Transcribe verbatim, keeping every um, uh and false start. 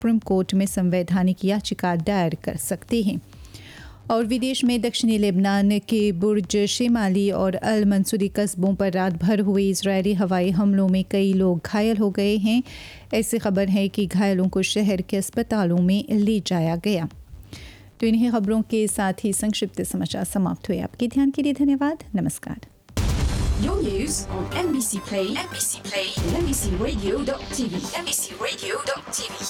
Supreme court में संवैधानिक याचिका दायर कर सकते हैं। और विदेश में दक्षिणी लेबनान के बुर्ज शेमाली और अल मंसूरी कस्बों पर रात भर हुए इजरायली हवाई हमलों में कई लोग घायल हो गए हैं। ऐसी खबर है कि घायलों को शहर के अस्पतालों में ले जाया गया। तो इन्हीं खबरों के साथ ही संक्षिप्त समाचार समाप्त हुए। आपके ध्यान के लिए धन्यवाद। नमस्कार। Your news on M B C Play, M B C Play, and M B C radio dot T V, M B C radio dot T V.